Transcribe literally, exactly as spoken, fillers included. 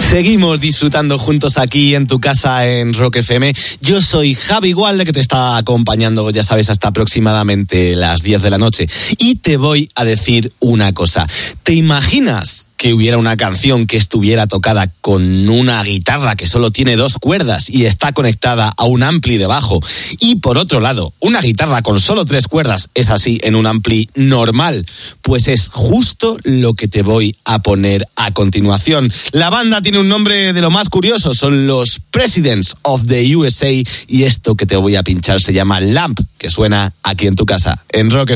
Seguimos disfrutando juntos aquí en tu casa en Rock F M. Yo soy Javi Gualde, que te está acompañando, ya sabes, hasta aproximadamente las diez de la noche. Y te voy a decir una cosa. ¿Te imaginas que hubiera una canción que estuviera tocada con una guitarra que solo tiene dos cuerdas y está conectada a un ampli de bajo? Y por otro lado, una guitarra con solo tres cuerdas, es así, en un ampli normal. Pues es justo lo que te voy a poner a continuación. La banda tiene un nombre de lo más curioso, son los Presidents of the U S A, y esto que te voy a pinchar se llama Lamp, que suena aquí en tu casa, en Rock F M.